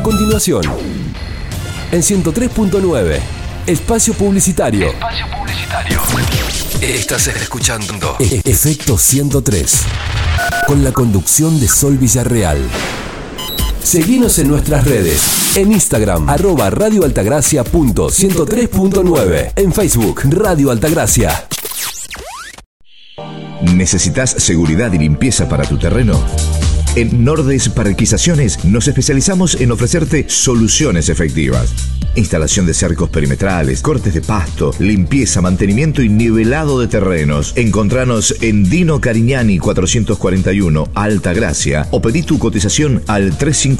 continuación, en 103.9, Espacio Publicitario. Estás escuchando Efecto 103, con la conducción de Sol Villarreal. Seguinos en nuestras redes, en Instagram, @radioaltagracia.103.9, en Facebook, Radio Altagracia. ¿Necesitas seguridad y limpieza para tu terreno? En Nordes Parquizaciones nos especializamos en ofrecerte soluciones efectivas. Instalación de cercos perimetrales, cortes de pasto, limpieza, mantenimiento y nivelado de terrenos. Encontranos en Dino Carignani 441, Altagracia, o pedí tu cotización al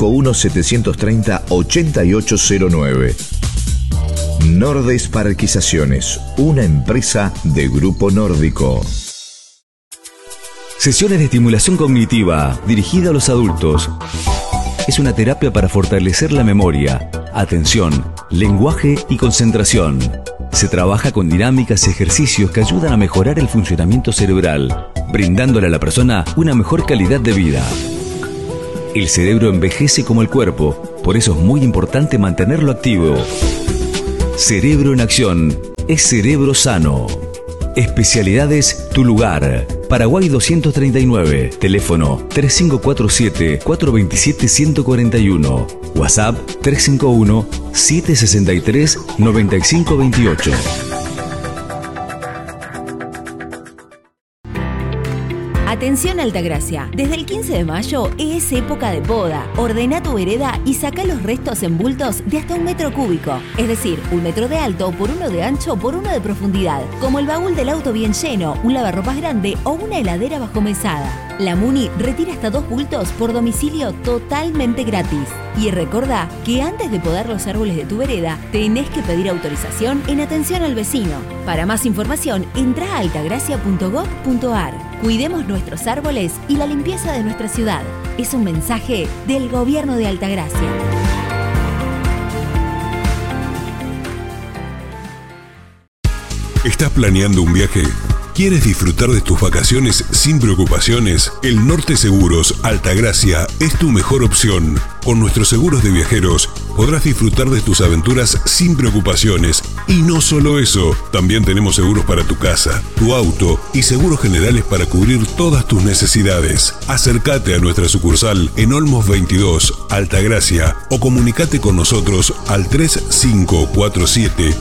351-730-8809. Nordes Parquizaciones, una empresa de Grupo Nórdico. Sesiones de estimulación cognitiva dirigida a los adultos. Es una terapia para fortalecer la memoria, atención, lenguaje y concentración. Se trabaja con dinámicas y ejercicios que ayudan a mejorar el funcionamiento cerebral, brindándole a la persona una mejor calidad de vida. El cerebro envejece como el cuerpo, por eso es muy importante mantenerlo activo. Cerebro en Acción es cerebro sano. Especialidades Tu Lugar, Paraguay 239, teléfono 3547-427-141, WhatsApp 351-763-9528. Atención Altagracia, desde el 15 de mayo es época de poda. Ordena tu vereda y saca los restos en bultos de hasta 1 metro cúbico. Es decir, 1 metro de alto por 1 de ancho por 1 de profundidad. Como el baúl del auto bien lleno, un lavarropas grande o una heladera bajo mesada. La Muni retira hasta 2 bultos por domicilio totalmente gratis. Y recordá que antes de podar los árboles de tu vereda, tenés que pedir autorización en Atención al Vecino. Para más información, entrá a altagracia.gov.ar. Cuidemos nuestros árboles y la limpieza de nuestra ciudad. Es un mensaje del Gobierno de Altagracia. ¿Estás planeando un viaje? ¿Quieres disfrutar de tus vacaciones sin preocupaciones? El Norte Seguros Altagracia es tu mejor opción. Con nuestros seguros de viajeros podrás disfrutar de tus aventuras sin preocupaciones. Y no solo eso, también tenemos seguros para tu casa, tu auto y seguros generales para cubrir todas tus necesidades. Acércate a nuestra sucursal en Olmos 22, Altagracia, o comunicate con nosotros al 3547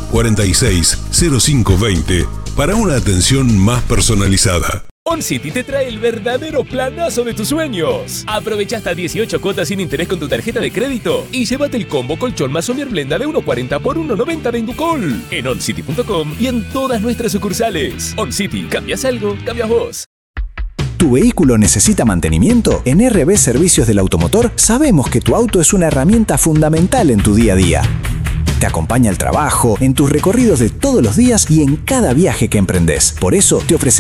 460520 para una atención más personalizada. OnCity te trae el verdadero planazo de tus sueños. Aprovecha hasta 18 cuotas sin interés con tu tarjeta de crédito y llévate el combo colchón más Somier Blenda de 1.40 por 1.90 de Inducol en oncity.com y en todas nuestras sucursales. OnCity, ¿cambias algo? Cambias vos. ¿Tu vehículo necesita mantenimiento? En RB Servicios del Automotor sabemos que tu auto es una herramienta fundamental en tu día a día. Te acompaña al trabajo, en tus recorridos de todos los días y en cada viaje que emprendés. Por eso te ofrecemos